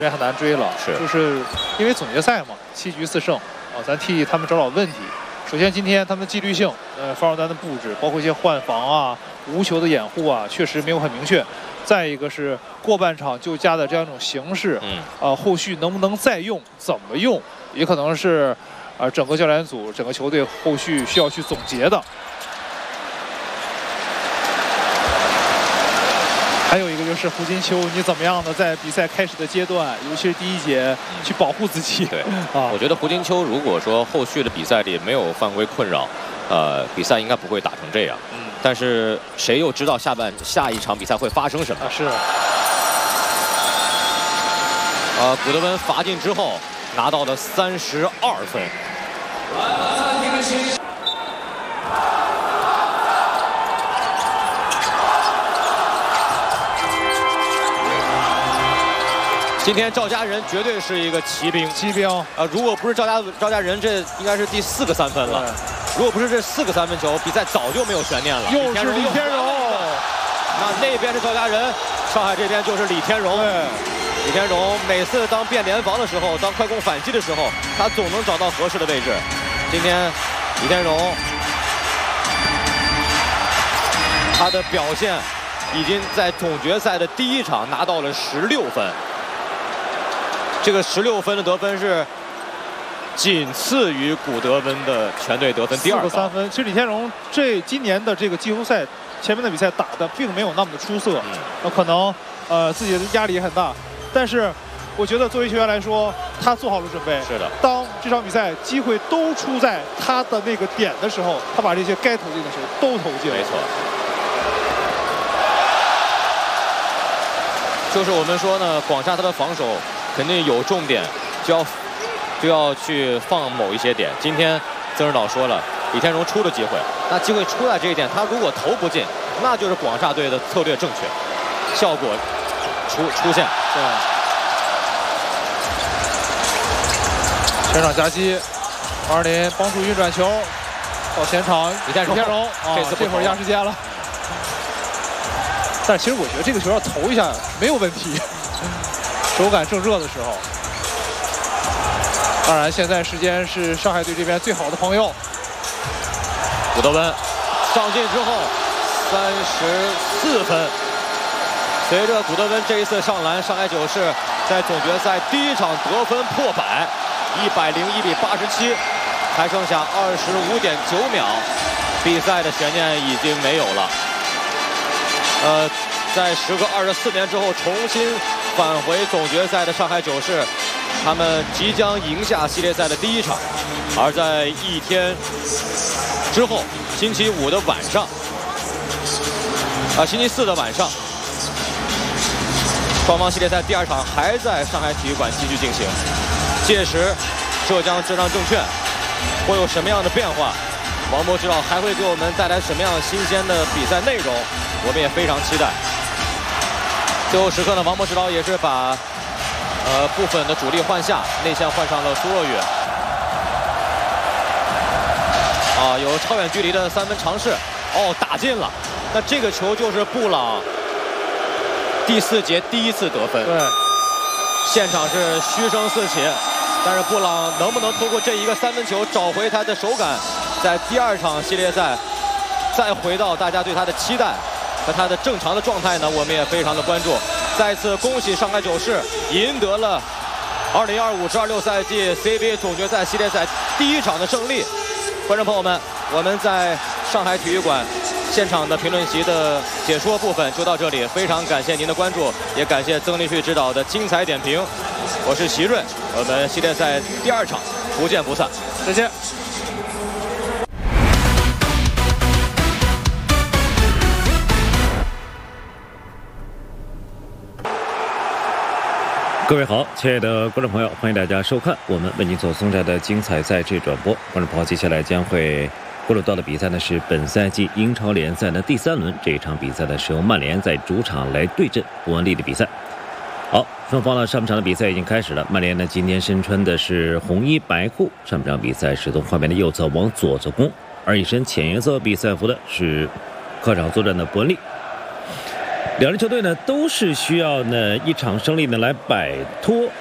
这很难追了，就是因为总决赛嘛，7局4胜啊，咱替他们找找问题。首先，今天他们纪律性，防守端的布置，包括一些换防啊、无球的掩护啊，确实没有很明确。再一个是过半场就加的这样一种形式，后续能不能再用，怎么用，也可能是整个教练组、整个球队后续需要去总结的。 还有一个就是胡金秋，你怎么样的在比赛开始的阶段，尤其是第1节去保护自己？ 对啊，我觉得胡金秋如果说后续的比赛里没有犯规困扰，比赛应该不会打成这样。但是谁又知道下一场比赛会发生什么？ 是。 古德温罚进之后拿到了32分。 今天赵家人绝对是一个骑兵，如果不是赵家人，这应该是第4个3分了。如果不是这4个3分球，比赛早就没有悬念了。 又是李天荣， 那边是赵家人，上海这边就是李天荣。李天荣每次当变联防的时候，当快攻反击的时候，他总能找到合适的位置。今天李天荣他的表现已经在总决赛的第1场拿到了16分。 这个16分的得分是仅次于古德温的全队得分第2高。 3分。其实李天荣今年的这个季后赛前面的比赛打的并没有那么的出色，那可能自己的压力也很大。但是我觉得作为球员来说，他做好了准备。 是的。当这场比赛机会都出在他的那个点的时候，他把这些该投进的球都投进了。 没错。就是我们说呢，广厦他的防守。 肯定有重点，就要去放某一些点。今天曾指导说了，李天荣出了机会，那机会出在这一点，他如果投不进，那就是广厦队的策略正确，效果出现。 对。前场夹击，2林帮助运转球到前场，李天荣这会儿压时间了。但其实我觉得这个球要投一下没有问题。 手感正热的时候，当然现在时间是上海队这边最好的朋友。 古德温上进之后34分。随着古德温这一次上篮，上海九市在总决赛第1场得分破100，101比87，还剩下25.9秒，比赛的悬念已经没有了。在时隔24年之后重新。 返回总决赛的上海九市，他们即将赢下系列赛的第1场，而在1天之后，星期5的晚上，星期4的晚上，双方系列赛第2场还在上海体育馆继续进行。届时，浙江浙商证券会有什么样的变化？王博指导还会给我们带来什么样新鲜的比赛内容？我们也非常期待。 最后时刻呢，王博指导也是把部分的主力换下，内线换上了苏若雨。有超远距离的3分尝试，打进了。那这个球就是布朗第4节第1次得分。 对， 现场是嘘声四起，但是布朗能不能通过这一个3分球找回他的手感，在第2场系列赛再回到大家对他的期待？ 和他的正常的状态呢，我们也非常的关注。再次恭喜上海九市赢得了2025-26赛季 CBA 总决赛系列赛第1场的胜利。观众朋友们，我们在上海体育馆现场的评论席的解说部分就到这里，非常感谢您的关注，也感谢曾立旭指导的精彩点评。我是席润，我们系列赛第2场不见不散， 再见。 各位好，亲爱的观众朋友，欢迎大家收看我们为您所送上的精彩赛事转播。观众朋友，接下来将会关注到的比赛呢是本赛季英超联赛的第3轮，这一场比赛呢是由曼联在主场来对阵伯恩利的比赛。好，双方呢上半场的比赛已经开始了。曼联呢今天身穿的是红衣白裤，上半场比赛是从画面的右侧往左侧攻，而一身浅颜色比赛服的是客场作战的伯恩利。 两支球队呢都是需要呢一场胜利呢来摆脱